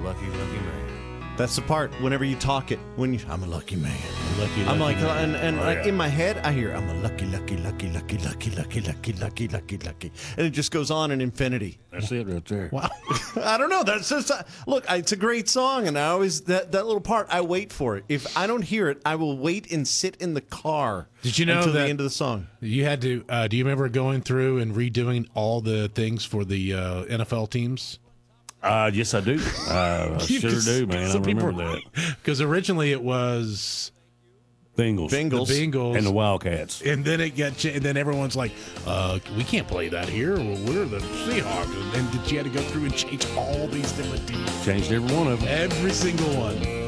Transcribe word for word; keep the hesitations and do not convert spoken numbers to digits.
lucky, lucky man. That's the part whenever you talk it. When you, I'm a lucky man. Lucky, I'm lucky like, man. and, and Oh, like yeah. in my head, I hear, I'm a lucky, lucky, lucky, lucky, lucky, lucky, lucky, lucky, lucky, lucky, and it just goes on in infinity. That's it right there. Wow. I don't know. That's just uh, look. It's a great song, and I always that that little part. I wait for it. If I don't hear it, I will wait and sit in the car. Did you know until that the end of the song? You had to. Uh, do you remember going through and redoing all the things for the uh, N F L teams? Uh, yes, I do. Uh, I sure do, man. I remember that. Because originally it was Bengals. Bengals. the Bengals And the Wildcats. and then it got. And then everyone's like, uh, "We can't play that here. Well, we're the Seahawks." And then you had to go through and change all these different teams, Changed every one of them. every single one.